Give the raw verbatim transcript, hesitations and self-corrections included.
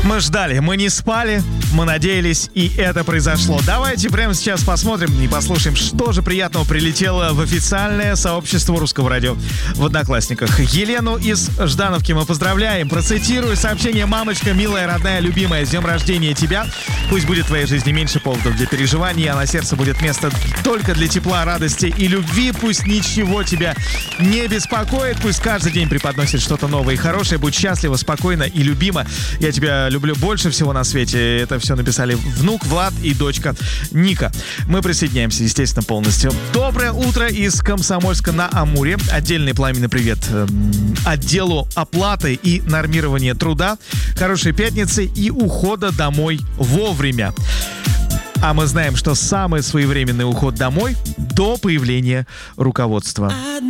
Мы ждали, мы не спали, мы надеялись, и это произошло. Давайте прямо сейчас посмотрим и послушаем, что же приятного прилетело в официальное сообщество Русского радио в Одноклассниках. Елену из Ждановки мы поздравляем. Процитирую сообщение: «Мамочка, милая, родная, любимая, с днем рождения тебя. Пусть будет в твоей жизни меньше поводов для переживаний, а на сердце будет место только для тепла, радости и любви. Пусть ничего тебя не беспокоит, пусть каждый день преподносит что-то новое и хорошее. Будь счастлива, спокойна и любима. Я тебя люблю больше всего на свете». Это все написали внук Влад и дочка Ника. Мы присоединяемся, естественно, полностью. Доброе утро из Комсомольска на Амуре. Отдельный пламенный привет э, отделу оплаты и нормирования труда. Хорошей пятницы и ухода домой вовремя. А мы знаем, что самый своевременный уход домой до появления руководства.